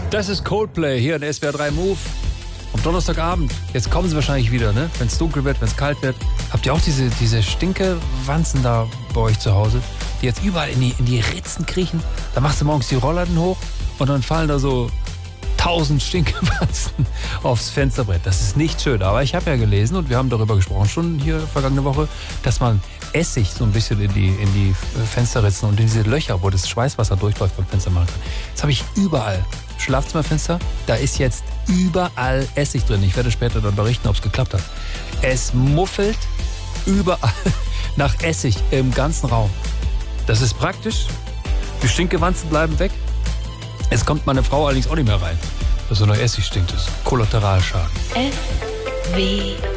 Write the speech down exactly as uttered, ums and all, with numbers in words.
Das ist Coldplay hier in S W R drei Move. Am Donnerstagabend. Jetzt kommen sie wahrscheinlich wieder, ne? Wenn es dunkel wird, wenn es kalt wird. Habt ihr auch diese, diese Stinkewanzen da bei euch zu Hause, die jetzt überall in die, in die Ritzen kriechen? Da machst du morgens die Rollladen hoch und dann fallen da so tausend Stinkewanzen aufs Fensterbrett. Das ist nicht schön. Aber ich habe ja gelesen und wir haben darüber gesprochen schon hier vergangene Woche, dass man Essig so ein bisschen in die, in die Fensterritzen und in diese Löcher, wo das Schweißwasser durchläuft beim Fenster machen kann. Jetzt habe ich überall Schlafzimmerfenster, da ist jetzt überall Essig drin. Ich werde später dann berichten, ob es geklappt hat. Es muffelt überall nach Essig im ganzen Raum. Das ist praktisch. Die Stinkewanzen bleiben weg. Es kommt meine Frau allerdings auch nicht mehr rein, dass so nach Essig stinkt. Das ist Kollateralschaden. S W